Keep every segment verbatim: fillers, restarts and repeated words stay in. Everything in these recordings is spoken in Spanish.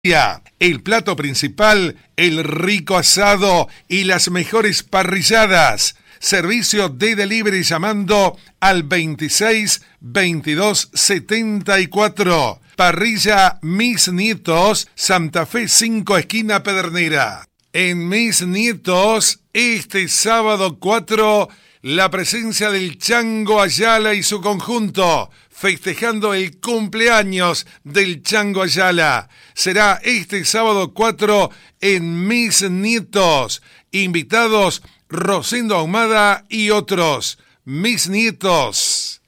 El plato principal, el rico asado y las mejores parrilladas. Servicio de delivery llamando al veintiséis veintidós setenta y cuatro. Parrilla Mis Nietos, Santa Fe cinco, esquina Pedernera. En Mis Nietos, este sábado cuatro, la presencia del Chango Ayala y su conjunto, festejando el cumpleaños del Chango Ayala. Será este sábado cuatro en Mis Nietos. Invitados Rosendo Ahumada y otros. Mis Nietos.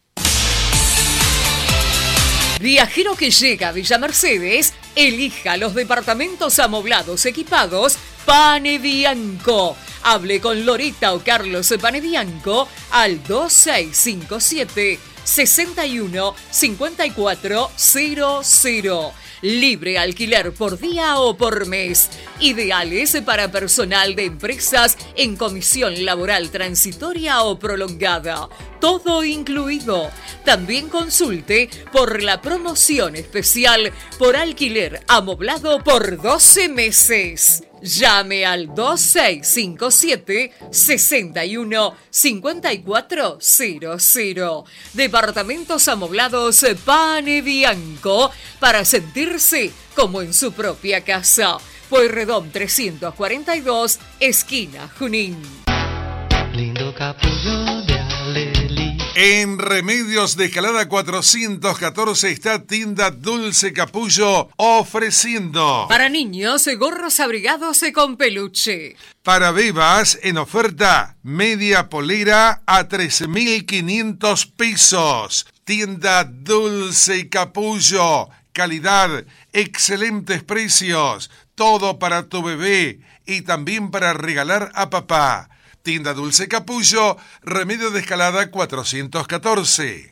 Viajero que llega a Villa Mercedes, elija los departamentos amoblados equipados Pane Bianco. Hable con Lorita o Carlos Pane Bianco al dos seis cinco siete, seis uno cinco cuatro cero cero. Libre alquiler por día o por mes. Ideales para personal de empresas en comisión laboral transitoria o prolongada. Todo incluido. También consulte por la promoción especial por alquiler amoblado por doce meses. Llame al dos seis cinco siete, seis uno cinco cuatro cero cero. Departamentos amoblados Pane Bianco para sentirse como en su propia casa. Pueyrredón trescientos cuarenta y dos, esquina Junín. Lindo capullo de Alelí. En Remedios de Escalada cuatrocientos catorce está Tienda Dulce Capullo ofreciendo para niños gorros abrigados con peluche. Para bebas en oferta media polera a tres mil quinientos pesos. Tienda Dulce Capullo, calidad, excelentes precios, todo para tu bebé y también para regalar a papá. Tienda Dulce Capullo, Remedio de Escalada cuatrocientos catorce.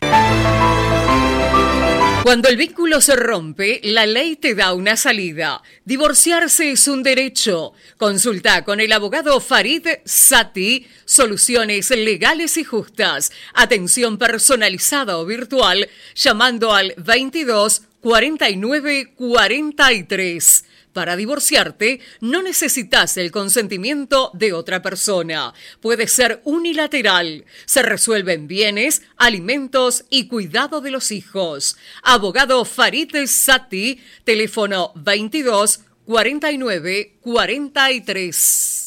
Cuando el vínculo se rompe, la ley te da una salida. Divorciarse es un derecho. Consulta con el abogado Farid Sati, soluciones legales y justas. Atención personalizada o virtual, llamando al veintidós cuarenta y nueve cuarenta y tres. Para divorciarte, no necesitas el consentimiento de otra persona. Puede ser unilateral. Se resuelven bienes, alimentos y cuidado de los hijos. Abogado Farid Sati, teléfono veintidós cuarenta y nueve cuarenta y tres.